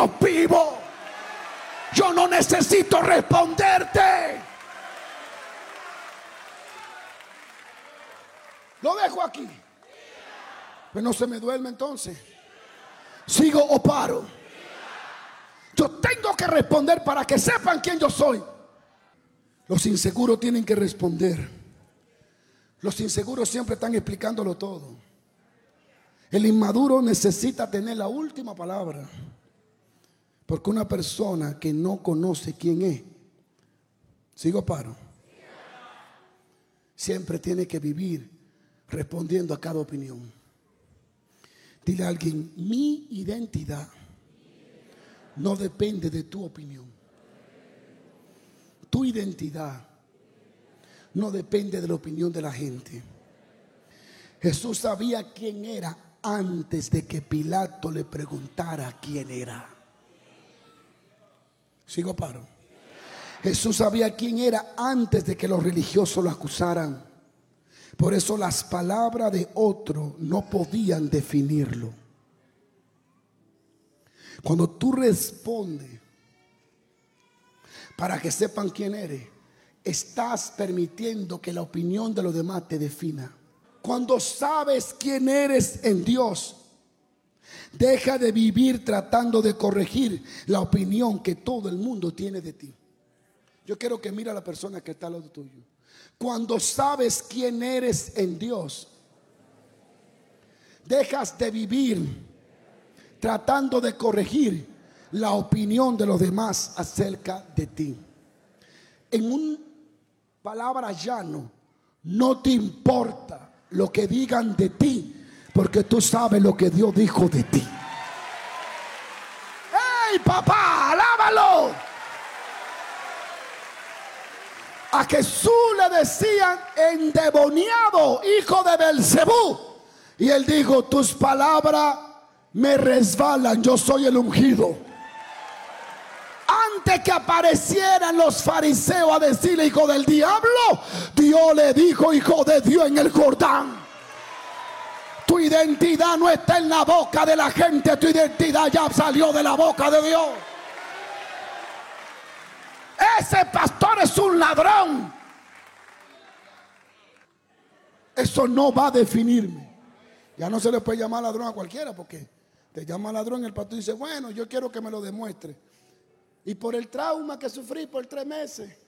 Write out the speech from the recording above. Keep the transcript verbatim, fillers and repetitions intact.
Dios vivo. Yo no necesito responderte. Lo dejo aquí. Pero no se me duerme entonces. ¿Sigo o paro? Yo tengo que responder para que sepan quién yo soy. Los inseguros tienen que responder. Los inseguros siempre están explicándolo todo. El inmaduro necesita tener la última palabra. Porque una persona que no conoce quién es, ¿sigo o paro? Siempre tiene que vivir respondiendo a cada opinión. Dile a alguien: mi identidad no depende de tu opinión. Tu identidad no depende de la opinión de la gente. Jesús sabía quién era antes de que Pilato le preguntara quién era. ¿Sigo paro? Jesús sabía quién era antes de que los religiosos lo acusaran. Por eso las palabras de otro no podían definirlo. Cuando tú respondes para que sepan quién eres, estás permitiendo que la opinión de los demás te defina. Cuando sabes quién eres en Dios, deja de vivir tratando de corregir la opinión que todo el mundo tiene de ti. Yo quiero que mire a la persona que está al lado tuyo. Cuando sabes quién eres en Dios, dejas de vivir tratando de corregir la opinión de los demás acerca de ti. En una palabra llano, no te importa lo que digan de ti, porque tú sabes lo que Dios dijo de ti. ¡Ey, papá! ¡Alábalo! A Jesús le decían endemoniado, hijo de Belcebú, y él dijo: tus palabras me resbalan, yo soy el ungido. Antes que aparecieran los fariseos a decirle hijo del diablo, Dios le dijo hijo de Dios en el Jordán. Tu identidad no está en la boca de la gente, tu identidad ya salió de la boca de Dios. Ese pastor es un ladrón. Eso no va a definirme. Ya no se le puede llamar ladrón a cualquiera, porque te llama ladrón, el pastor dice: bueno, yo quiero que me lo demuestre. Y por el trauma que sufrí por tres meses,